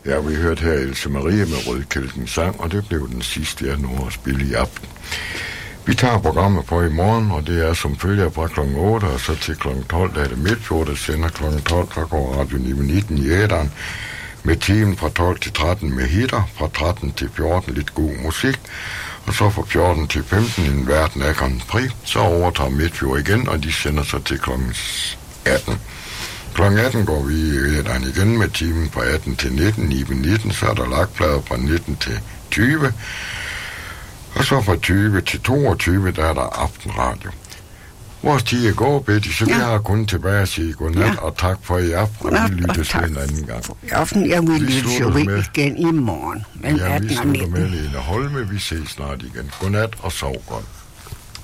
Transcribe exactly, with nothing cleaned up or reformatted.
Ja, vi hørte her Else Marie med Rødkælken sang, og det blev den sidste, jeg nåede at spille i aften. Vi tager programmet på i morgen, og det er som følger fra klokken otte, og så til klokken tolv, der er det Midtfjord, der sender klokken tolv, der går Radio nitten i æderen, med timen fra tolv til tretten med hitter, fra tretten til fjorten lidt god musik, og så fra fjorten til femten en verden af Grand Prix, så overtager Midtfjord igen, og de sender så til klokken atten. klokken atten går vi i æderen igen med timen fra atten til nitten, nitten, så er der lagtplader fra nitten til tyve, og så fra tyve til toogtyve, der er der aftenradio. Vores tid er gået, Betty, så ja. Vi har kun tilbage at sige godnat, ja. Og tak for i aften, og vi lyttes en anden gang. I aften, jeg vil lyttes jo med igen i morgen. Ja, vi slutter med Lene Holme, vi ses snart igen. Godnat og sov godt.